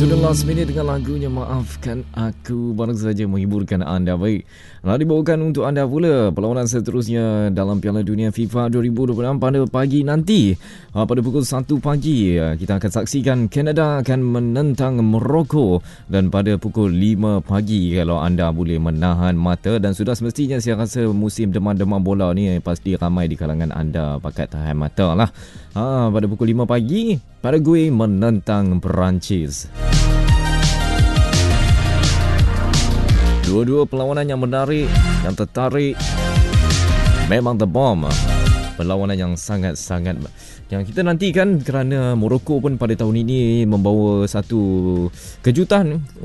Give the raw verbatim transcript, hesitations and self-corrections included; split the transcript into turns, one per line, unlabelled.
The Last Minute dengan lagunya Maafkan Aku, baru saja menghiburkan anda. Baik, lalu dibawakan untuk anda pula perlawanan seterusnya dalam Piala Dunia FIFA dua ribu dua puluh enam pada pagi nanti. Pada pukul satu pagi kita akan saksikan Canada akan menentang Morocco, dan pada pukul lima pagi kalau anda boleh menahan mata, dan sudah semestinya saya rasa musim demam-demam bola ni pasti ramai di kalangan anda pakat tahan mata lah. Ha, pada pukul lima pagi Paraguay menentang Perancis. Dua-dua perlawanan yang menarik, yang tertarik. Memang the bomb. Perlawanan yang sangat-sangat yang kita nantikan, kerana Morocco pun pada tahun ini membawa satu kejutan